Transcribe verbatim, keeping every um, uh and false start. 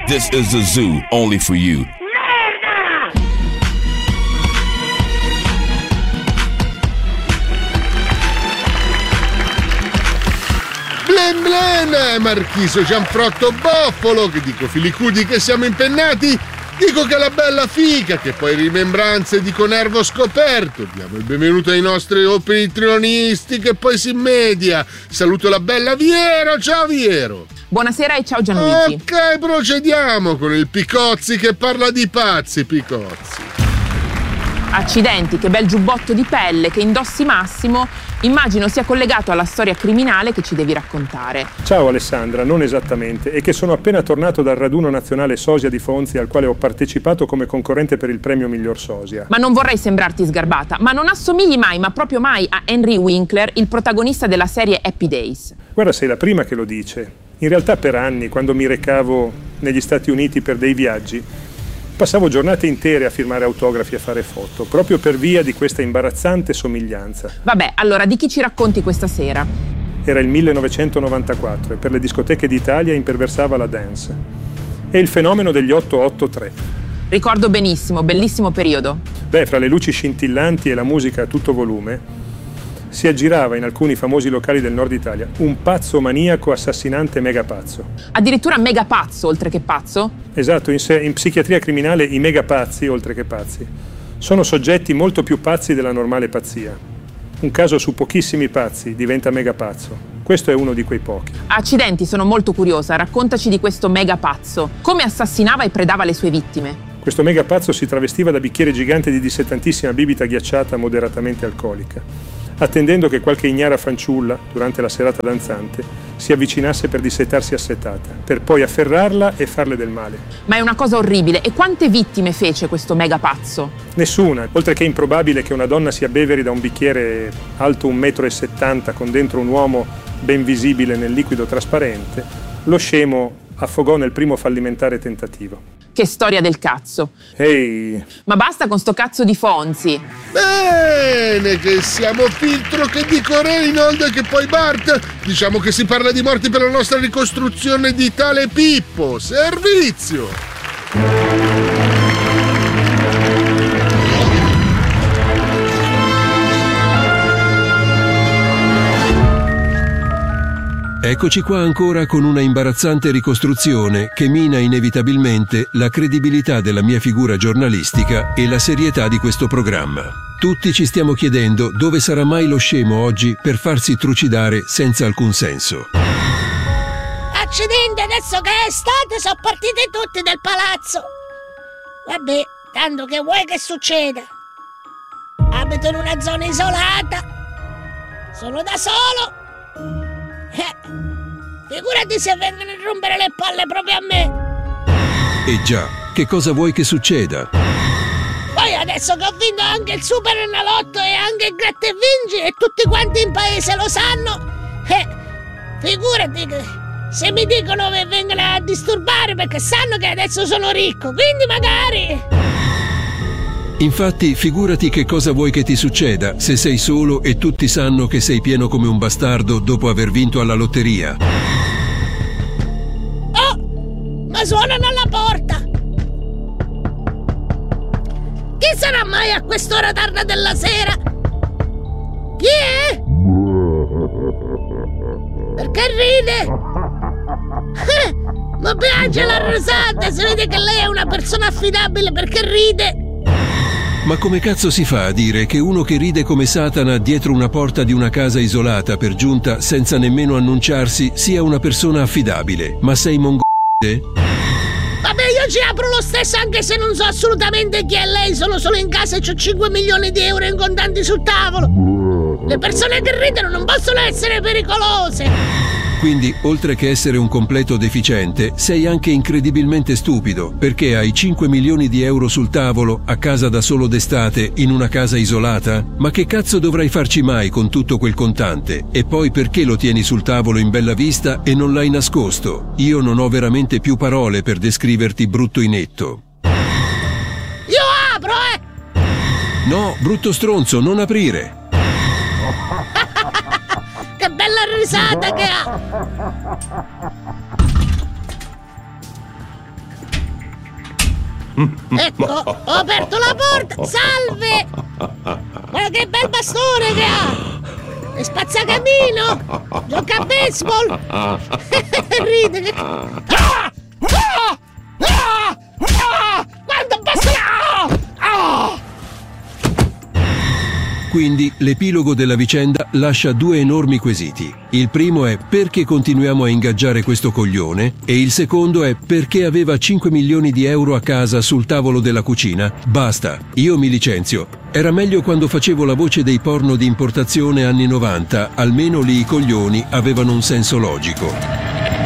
This is the zoo, only for you. Blen blen, Marchiso Gianfrotto Boffolo, che dico Filicudi che siamo impennati, dico che la bella fica, che poi rimembranze dico nervo scoperto, diamo il benvenuto ai nostri opinionisti che poi si immedia. Saluto la bella Viero, ciao Viero. Buonasera e ciao Gianluigi. Ok, procediamo con il Picozzi che parla di pazzi, Picozzi. Accidenti, che bel giubbotto di pelle che indossi Massimo. Immagino sia collegato alla storia criminale che ci devi raccontare. Ciao Alessandra, non esattamente, è che sono appena tornato dal raduno nazionale Sosia di Fonzi al quale ho partecipato come concorrente per il premio Miglior Sosia. Ma non vorrei sembrarti sgarbata, ma non assomigli mai, ma proprio mai, a Henry Winkler, il protagonista della serie Happy Days. Guarda, sei la prima che lo dice. In realtà per anni, quando mi recavo negli Stati Uniti per dei viaggi, passavo giornate intere a firmare autografi e a fare foto, proprio per via di questa imbarazzante somiglianza. Vabbè, allora di chi ci racconti questa sera? Era il millenovecentonovantaquattro e per le discoteche d'Italia imperversava la dance. È il fenomeno degli otto otto tre. Ricordo benissimo, bellissimo periodo. Beh, fra le luci scintillanti e la musica a tutto volume, si aggirava in alcuni famosi locali del nord Italia un pazzo maniaco assassinante mega pazzo. Addirittura mega pazzo, oltre che pazzo? Esatto, in, se- in psichiatria criminale i mega pazzi, oltre che pazzi, sono soggetti molto più pazzi della normale pazzia. Un caso su pochissimi pazzi diventa mega pazzo. Questo è uno di quei pochi. Accidenti, sono molto curiosa. Raccontaci di questo mega pazzo. Come assassinava e predava le sue vittime? Questo mega pazzo si travestiva da bicchiere gigante di dissettantissima bibita ghiacciata moderatamente alcolica, attendendo che qualche ignara fanciulla, durante la serata danzante, si avvicinasse per dissetarsi assetata, per poi afferrarla e farle del male. Ma è una cosa orribile. E quante vittime fece questo mega pazzo? Nessuna, oltre che improbabile che una donna si abbeveri da un bicchiere alto un metro e settanta con dentro un uomo ben visibile nel liquido trasparente, lo scemo affogò nel primo fallimentare tentativo. Che storia del cazzo. Ehi! Ma basta con sto cazzo di Fonzi. Bene, che siamo Filtro, che dico Reynolds, che poi Bart. Diciamo che si parla di morti per la nostra ricostruzione di tale Pippo. Servizio! Eccoci qua ancora con una imbarazzante ricostruzione che mina inevitabilmente la credibilità della mia figura giornalistica e la serietà di questo programma. Tutti ci stiamo chiedendo dove sarà mai lo scemo oggi per farsi trucidare senza alcun senso. Accidenti, adesso che è estate sono partiti tutti del palazzo. Vabbè, tanto che vuoi che succeda? Abito in una zona isolata. Sono da solo. Eh, figurati se vengono a rompere le palle proprio a me. E già, che cosa vuoi che succeda? Poi adesso che ho vinto anche il Super Enalotto e anche il Gratta e Vinci e tutti quanti in paese lo sanno, eh, figurati che se mi dicono che vengono a disturbare perché sanno che adesso sono ricco, quindi magari... Infatti, figurati che cosa vuoi che ti succeda se sei solo e tutti sanno che sei pieno come un bastardo dopo aver vinto alla lotteria. Oh, ma suonano alla porta. Chi sarà mai a quest'ora tarda della sera? Chi è? Perché ride? Eh, ma piace la risata, si vede che lei è una persona affidabile perché ride. Ma come cazzo si fa a dire che uno che ride come Satana dietro una porta di una casa isolata per giunta senza nemmeno annunciarsi sia una persona affidabile? Ma sei mongolese? Vabbè, io ci apro lo stesso anche se non so assolutamente chi è lei, sono solo in casa e ho cinque milioni di euro in contanti sul tavolo. Le persone che ridono non possono essere pericolose. Quindi, oltre che essere un completo deficiente, sei anche incredibilmente stupido, perché hai cinque milioni di euro sul tavolo, a casa da solo d'estate, in una casa isolata? Ma che cazzo dovrai farci mai con tutto quel contante? E poi perché lo tieni sul tavolo in bella vista e non l'hai nascosto? Io non ho veramente più parole per descriverti brutto inetto. Io apro, eh! No, brutto stronzo, non aprire! Che bella risata che ha! Ecco, ho aperto la porta. Salve! Guarda che bel bastone che ha! È spazzacamino! Gioca a baseball! Ride che... Ah! Ah! Ah! Ah! Quando basta... Ah! Quindi l'epilogo della vicenda lascia due enormi quesiti. Il primo è perché continuiamo a ingaggiare questo coglione e il secondo è perché aveva cinque milioni di euro a casa sul tavolo della cucina. Basta, io mi licenzio. Era meglio quando facevo la voce dei porno di importazione anni novanta, almeno lì i coglioni avevano un senso logico.